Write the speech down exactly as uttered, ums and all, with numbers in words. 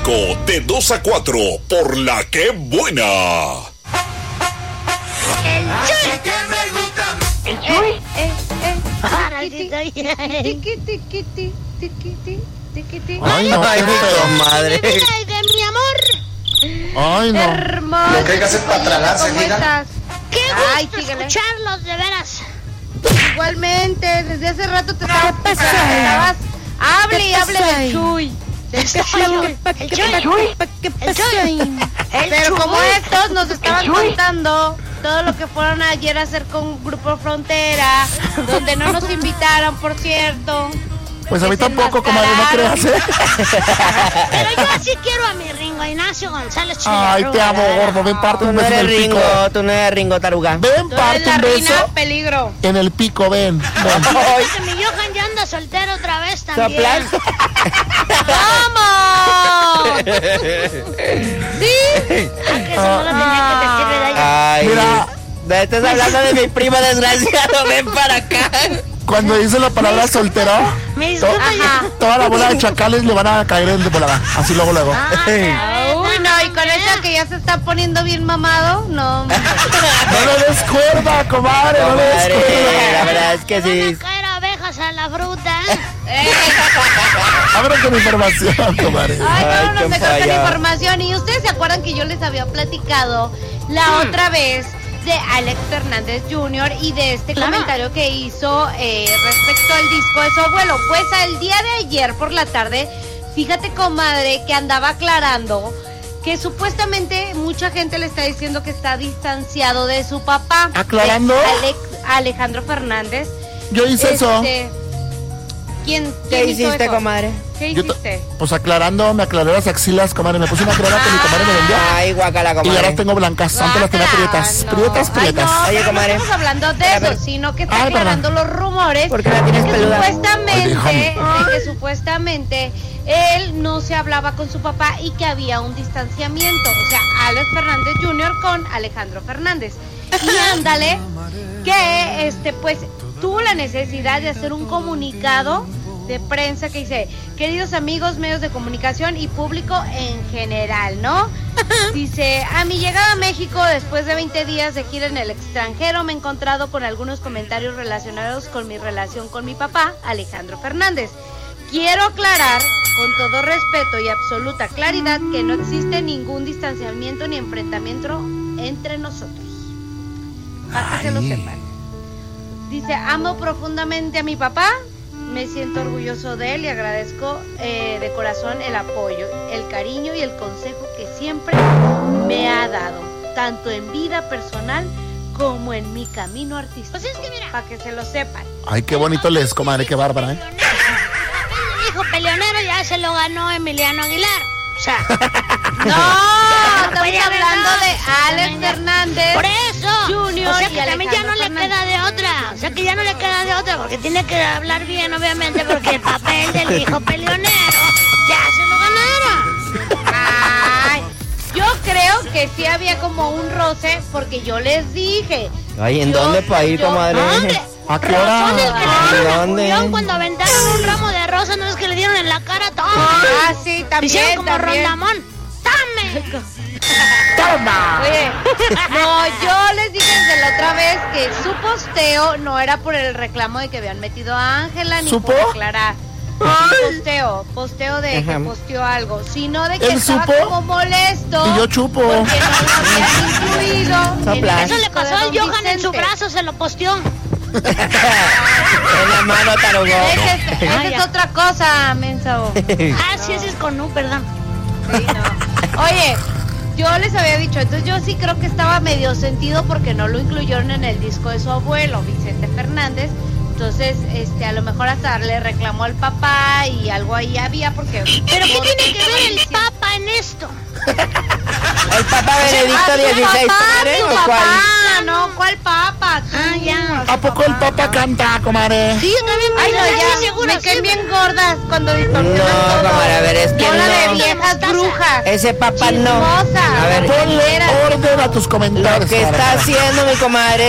domingo de dos a cuatro por La Que Buena. El Chuy que me gusta. El Chuy. Eh, eh, eh. Ay, no, Ay, qué feo, madre. De mi vida y de mi amor. Ay, no. Hermoso. Lo que hay que hacer para tragarse, ¿Cómo mira. estás? Qué Ay, gusto síguele. escucharlos, de veras. Igualmente, desde hace rato te estabas pasa? estabas hable y ¿Qué hable pasa? del Chuy. El Chuy. El Chuy. El Chuy. El Pero como Chuy. estos nos estaban contando todo lo que fueron ayer a hacer con Grupo Frontera, donde no nos invitaron, por cierto. Pues a mí Que se tampoco, comadre, no creas, enmascararon. ¿eh? Pero yo así quiero a mi Ringo Ignacio González Ay, Chillarruga. te amo, gordo. Ven, parte Tú un no beso en eres el pico. Ringo, tú no eres Ringo, taruga. Ven, Tú eres parte la un reina beso peligro. en el pico, ven. ven. Dice mi Johan ya anda soltero otra vez también. Soplas. ¡Vamos! ¿Sí? Que eso no lo tenía que decir, ¿verdad? Ay, Mira. no estás hablando de mi primo desgraciado, ven para acá. Cuando dice la palabra soltero, Me to- disculpa yo. toda la bola de chacales le van a caer en de volada. Así luego, luego. Uy, no, y con eso que ya se está poniendo bien mamado, no. No le des cuerda, comadre, no le des Comadre, cuerda. la verdad es que Van sí. a caer abejas a la fruta, ¿eh? Abre con información, comadre. Ay, Ay, no, no qué se corta la falla. información. Y ustedes se acuerdan que yo les había platicado la otra vez de Alex Fernández junior y de este Claro. comentario que hizo eh, respecto al disco de su abuelo. Pues el día de ayer por la tarde, fíjate, comadre, que andaba aclarando que supuestamente mucha gente le está diciendo que está distanciado de su papá. ¿Aclarando? de Alex, Alejandro Fernández. Yo hice eso. Este, ¿Quién, ¿Qué quién hizo hiciste, eso? comadre? ¿Qué Yo to- hiciste? Pues aclarando, me aclaré las axilas, comadre. Me puse una crema que mi comadre me vendió. Ay, guacala, Y ahora comadre. tengo blancas. Antes las tenía Guácala, prietas. no. Prietas, Ay, prietas. no, Oye, pero comadre. no estamos hablando de A eso, ver. sino que está Ay, aclarando los rumores ¿Por qué la tienes de que peluda? supuestamente, Ay, déjame. de que supuestamente él no se hablaba con su papá y que había un distanciamiento, o sea, Alex Fernández junior con Alejandro Fernández. Y ándale, que este pues tuvo la necesidad de hacer un comunicado de prensa que dice: queridos amigos, medios de comunicación y público en general, ¿no? Dice: a mi llegada a México después de veinte días de gira en el extranjero, me he encontrado con algunos comentarios relacionados con mi relación con mi papá, Alejandro Fernández. Quiero aclarar con todo respeto y absoluta claridad que no existe ningún distanciamiento ni enfrentamiento entre nosotros. Para que se lo sepan. Dice: amo profundamente a mi papá, me siento orgulloso de él y agradezco eh, de corazón el apoyo, el cariño y el consejo que siempre me ha dado, tanto en vida personal como en mi camino artístico. Pues es que mira, Para que se lo sepan. Ay, qué bonito les, comadre, qué bárbara, ¿eh? el hijo peleonero ya se lo ganó Emiliano Aguilar. O sea, No, estamos puede haber hablando dos. de Alex Fernández. por eso. Junior o sea y que también ya no Alejandro le queda de otra. O sea que ya no le queda de otra porque tiene que hablar bien, obviamente, porque el papel del hijo peleonero ya se lo ganaron. Ay, yo creo que sí había como un roce porque yo les dije. Ay, ¿en Yo- dónde para ir, yo- comadre? ¿Dónde? ¿A qué hora? Razón el que le ¿De dieron a dónde? Julián cuando aventaron un ramo de rosas, no es que le dieron en la cara todo. Ah, sí, también, Hicieron como también. Rondamón. ¡Dame! ¡Toma! Oye, no, yo les dije desde la otra vez que su posteo no era por el reclamo de que habían metido a Ángela ni ¿Supo? por declarar. Posteo, posteo de Ajá. que posteó algo, sino de que ¿Él estaba supo? como molesto. Y yo chupo. Porque no lo habían incluido. en el Sopla. Eso le disco pasó de al Don Johan en su Vicente. brazo, se lo posteó. En la mano, tarugo. Esa es, esa Ah, es ya. otra cosa, menso. Ah, sí, ese es con U, perdón. Sí, no. Oye, yo les había dicho, entonces yo sí creo que estaba medio sentido porque no lo incluyeron en el disco de su abuelo, Vicente Fernández. Entonces, este, a lo mejor hasta le reclamó al papá y algo ahí había porque... ¿Pero qué tiene que ver el Papa en esto? El Papa Benedicto Ah, tu dieciséis, papá, comadre, tu ¿o cuál? papá, no, ¿cuál papa? Tú, Ah, ya. su ¿A poco el papá, papa no. canta, comadre? Sí, yo también Ay, me no, estoy ya, segura, me caen sí, bien gordas cuando distorsionan No, todo. comadre, a ver, es que Bola de no. viejas Mostaza. brujas. Ese Papa no. Chismosa. A ver, Ponle orden a tus comentarios. lo que está comadre. haciendo mi comadre